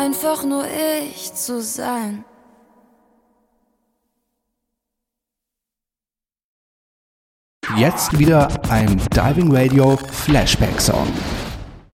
Einfach nur ich zu sein. Jetzt wieder ein Diving Radio Flashback Song.